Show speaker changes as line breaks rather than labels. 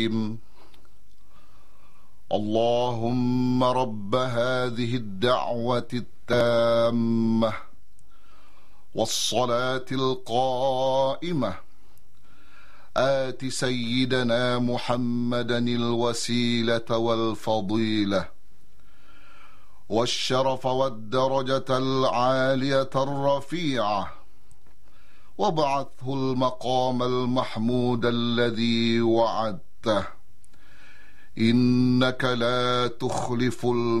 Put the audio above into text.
اللهم رب هذه الدعوة التامة والصلاة القائمة آت سيدنا محمدا الوسيلة والفضيلة والشرف والدرجة العالية الرفيعة وابعثه المقام المحمود الذي وعدته إنك لا تخلف